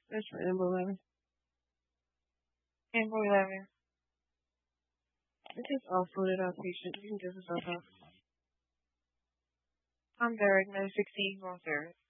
That's for Amber 11. Amber 11. It's just all footed outpatient. You can give us our help. I'm Derek, no 16 on Thursday.